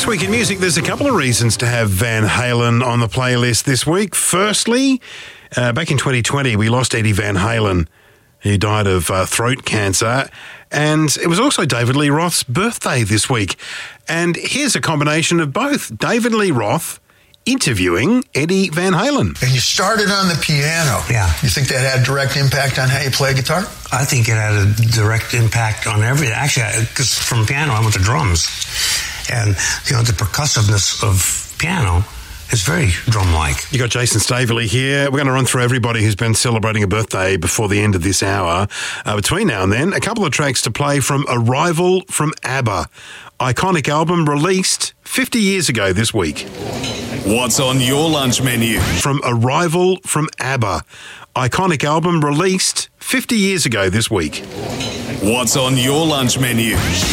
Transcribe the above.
Week in Music, there's a couple of reasons to have Van Halen on the playlist this week. Firstly, back in 2020, we lost Eddie Van Halen, who died of throat cancer. And it was also David Lee Roth's birthday this week. And here's a combination of both. David Lee Roth interviewing Eddie Van Halen. And you started on the piano. Yeah. You think that had direct impact on how you play guitar? I think it had a direct impact on everything. Actually, because from piano, I went to drums. And, the percussiveness of piano is very drum-like. You got Jason Staveley here. We're going to run through everybody who's been celebrating a birthday before the end of this hour. Between now and then, a couple of tracks to play from Arrival from ABBA. Iconic album released 50 years ago this week. What's on your lunch menu? From Arrival from ABBA. Iconic album released 50 years ago this week. What's on your lunch menu?